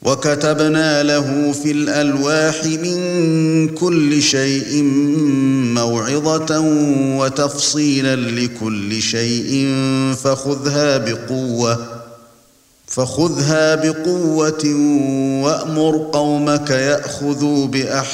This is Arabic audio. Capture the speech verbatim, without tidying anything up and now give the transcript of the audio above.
وكتبنا له في الألواح من كل شيء موعظة وتفصيلا لكل شيء فخذها بقوة فخذها بقوة وأمر قومك يأخذوا بأحسنها